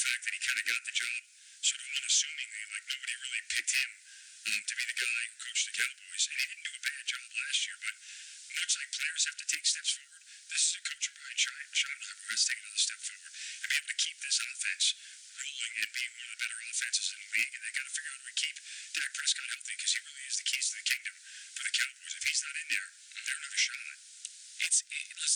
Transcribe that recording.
fact that he kind of got the job sort of unassumingly, like nobody really picked him to be the guy who coached the Cowboys, and he didn't do a bad job last year, but much like players have to take steps forward, this is a coach of Brian Schottenheimer who has to take another step forward and be able to keep this offense rolling and being one of the better offenses in the league, and they got to figure out how to keep Dak Prescott healthy because he really is the keys to the kingdom for the Cowboys. If he's not in there, they're another shot. Listen,